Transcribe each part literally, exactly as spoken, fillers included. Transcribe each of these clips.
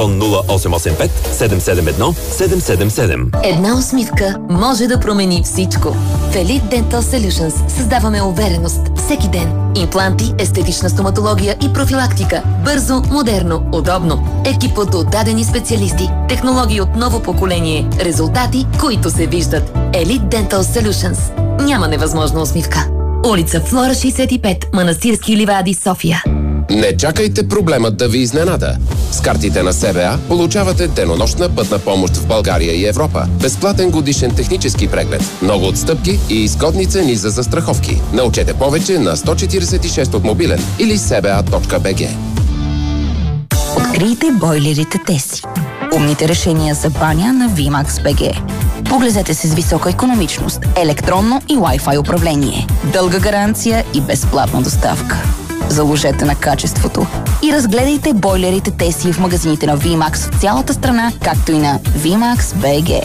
телефон нула осем осем пет седем седем едно седем седем седем. Една усмивка може да промени всичко. В Elite Dental Solutions създаваме увереност всеки ден. Импланти, естетична стоматология и профилактика. Бързо, модерно, удобно. Екип от отдадени специалисти. Технологии от ново поколение. Резултати, които се виждат. Elite Dental Solutions. Няма невъзможна усмивка. Улица Флора шейсет и пет, Манастирски ливади, София. Не чакайте проблемът да ви изненада. С картите на СБА получавате денонощна пътна помощ в България и Европа, безплатен годишен технически преглед, много отстъпки и изгодни цени за застраховки. Научете повече на сто четиридесет и шест от мобилен или сба точка би джи. Открийте бойлерите Теси. Умните решения за баня на ви макс точка би джи. Поглезете се с висока икономичност, електронно и Wi-Fi управление, дълга гаранция и безплатна доставка. Заложете на качеството и разгледайте бойлерите Теси в магазините на ви макс в цялата страна, както и на ви макс точка би джи.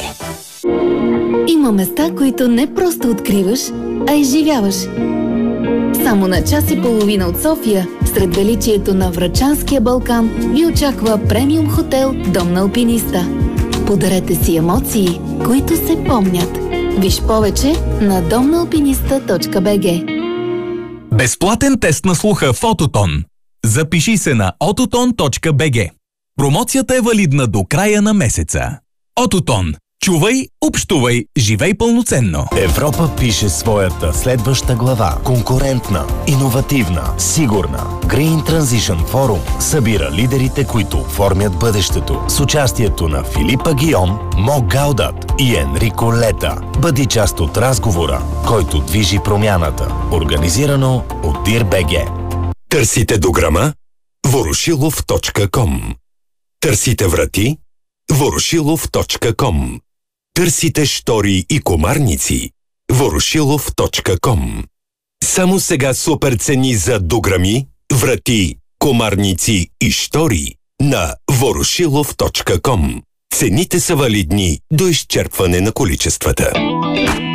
Има места, които не просто откриваш, а изживяваш. Само на час и половина от София, сред величието на Врачанския Балкан, ви очаква премиум хотел Дом на алпиниста. Подарете си емоции, които се помнят. Виж повече на дом на алпиниста точка би джи. Безплатен тест на слуха в Ототон. Запиши се на ототон точка би джи. Промоцията е валидна до края на месеца. Ототон. Чувай, общувай, живей пълноценно. Европа пише своята следваща глава. Конкурентна, иновативна, сигурна. Green Transition Forum събира лидерите, които оформят бъдещето. С участието на Филипа Гион, Мо Гаудат и Енрико Лета. Бъди част от разговора, който движи промяната. Организирано от Дир точка би джи. Търсите дограма? ворошилов точка ком. Търсите врати? ворошилов точка ком. Търсите штори и комарници? ворошилов точка ком. Само сега супер цени за дограми, врати, комарници и штори на ворошилов точка ком. Цените са валидни до изчерпване на количествата.